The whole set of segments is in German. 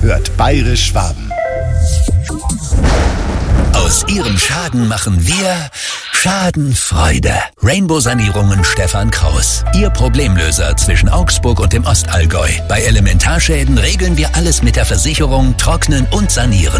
hört Bayerisch Schwaben. Aus Ihrem Schaden machen wir Schadenfreude. Rainbow-Sanierungen Stefan Kraus. Ihr Problemlöser zwischen Augsburg und dem Ostallgäu. Bei Elementarschäden regeln wir alles mit der Versicherung, trocknen und sanieren.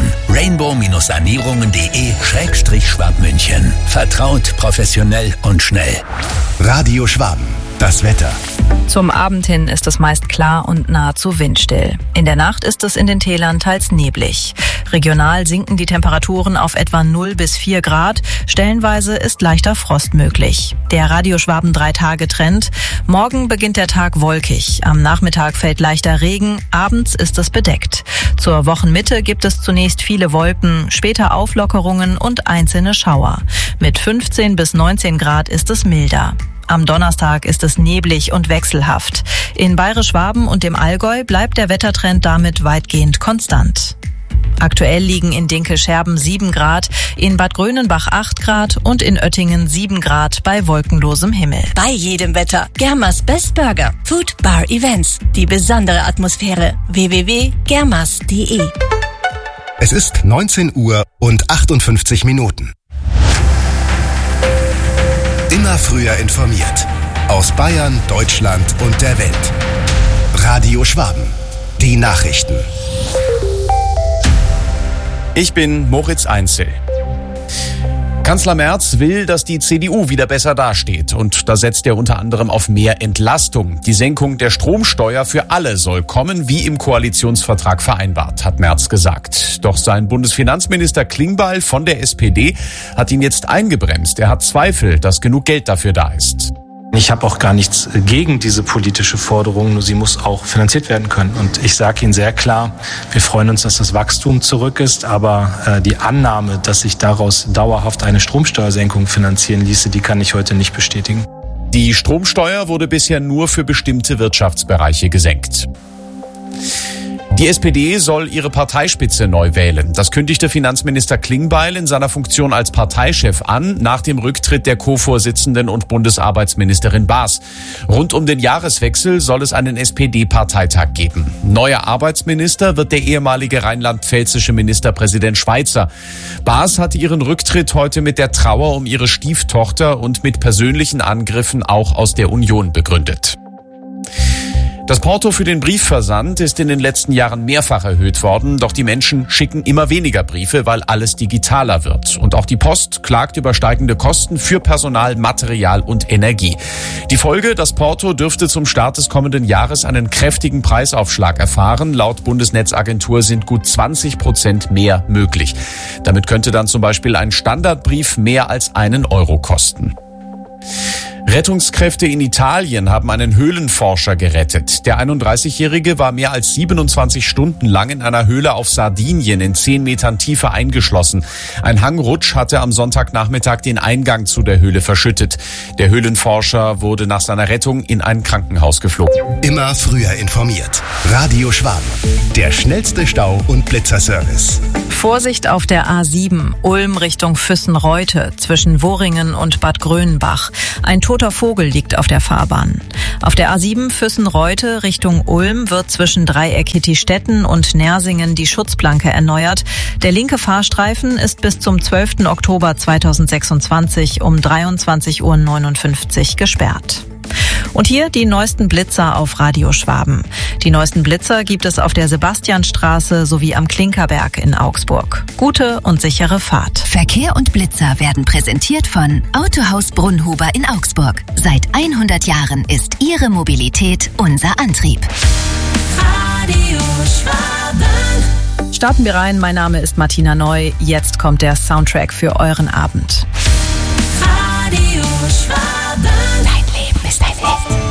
rainbow-sanierungen.de/Schwabmünchen. Vertraut, professionell und schnell. Radio Schwaben. Das Wetter. Zum Abend hin ist es meist klar und nahezu windstill. In der Nacht ist es in den Tälern teils neblig. Regional sinken die Temperaturen auf etwa 0 bis 4 Grad. Stellenweise ist leichter Frost möglich. Der Radio Schwaben 3-Tage-Trend. Morgen beginnt der Tag wolkig. Am Nachmittag fällt leichter Regen. Abends ist es bedeckt. Zur Wochenmitte gibt es zunächst viele Wolken, später Auflockerungen und einzelne Schauer. Mit 15 bis 19 Grad ist es milder. Am Donnerstag ist es neblig und wechselhaft. In Bayerisch-Schwaben und dem Allgäu bleibt der Wettertrend damit weitgehend konstant. Aktuell liegen in Dinkelscherben 7 Grad, in Bad Grönenbach 8 Grad und in Oettingen 7 Grad bei wolkenlosem Himmel. Bei jedem Wetter. Germas Best Burger. Food Bar Events. Die besondere Atmosphäre. www.germas.de. Es ist 19 Uhr und 58 Minuten. Immer früher informiert. Aus Bayern, Deutschland und der Welt. Radio Schwaben. Die Nachrichten. Ich bin Moritz Einzel. Kanzler Merz will, dass die CDU wieder besser dasteht. Und da setzt er unter anderem auf mehr Entlastung. Die Senkung der Stromsteuer für alle soll kommen, wie im Koalitionsvertrag vereinbart, hat Merz gesagt. Doch sein Bundesfinanzminister Klingbeil von der SPD hat ihn jetzt eingebremst. Er hat Zweifel, dass genug Geld dafür da ist. Ich habe auch gar nichts gegen diese politische Forderung, nur sie muss auch finanziert werden können. Und ich sage Ihnen sehr klar, wir freuen uns, dass das Wachstum zurück ist, aber die Annahme, dass sich daraus dauerhaft eine Stromsteuersenkung finanzieren ließe, die kann ich heute nicht bestätigen. Die Stromsteuer wurde bisher nur für bestimmte Wirtschaftsbereiche gesenkt. Die SPD soll ihre Parteispitze neu wählen. Das kündigte Finanzminister Klingbeil in seiner Funktion als Parteichef an, nach dem Rücktritt der Co-Vorsitzenden und Bundesarbeitsministerin Baas. Rund um den Jahreswechsel soll es einen SPD-Parteitag geben. Neuer Arbeitsminister wird der ehemalige rheinland-pfälzische Ministerpräsident Schweizer. Baas hatte ihren Rücktritt heute mit der Trauer um ihre Stieftochter und mit persönlichen Angriffen auch aus der Union begründet. Das Porto für den Briefversand ist in den letzten Jahren mehrfach erhöht worden, doch die Menschen schicken immer weniger Briefe, weil alles digitaler wird. Und auch die Post klagt über steigende Kosten für Personal, Material und Energie. Die Folge, das Porto dürfte zum Start des kommenden Jahres einen kräftigen Preisaufschlag erfahren. Laut Bundesnetzagentur sind gut 20% mehr möglich. Damit könnte dann zum Beispiel ein Standardbrief mehr als €1 kosten. Rettungskräfte in Italien haben einen Höhlenforscher gerettet. Der 31-Jährige war mehr als 27 Stunden lang in einer Höhle auf Sardinien in 10 Metern Tiefe eingeschlossen. Ein Hangrutsch hatte am Sonntagnachmittag den Eingang zu der Höhle verschüttet. Der Höhlenforscher wurde nach seiner Rettung in ein Krankenhaus geflogen. Immer früher informiert. Radio Schwaben. Der schnellste Stau- und Blitzerservice. Vorsicht auf der A7, Ulm Richtung Füssen-Reute, zwischen Worringen und Bad Grönenbach. Ein toter Vogel liegt auf der Fahrbahn. Auf der A7 Füssen-Reute Richtung Ulm wird zwischen Dreieck Hittistetten und Nersingen die Schutzplanke erneuert. Der linke Fahrstreifen ist bis zum 12. Oktober 2026 um 23:59 Uhr gesperrt. Und hier die neuesten Blitzer auf Radio Schwaben. Die neuesten Blitzer gibt es auf der Sebastianstraße sowie am Klinkerberg in Augsburg. Gute und sichere Fahrt. Verkehr und Blitzer werden präsentiert von Autohaus Brunnhuber in Augsburg. Seit 100 Jahren ist Ihre Mobilität unser Antrieb. Radio Schwaben. Starten wir rein. Mein Name ist Martina Neu. Jetzt kommt der Soundtrack für euren Abend. Radio Schwaben. Dein Leben ist ein Lied.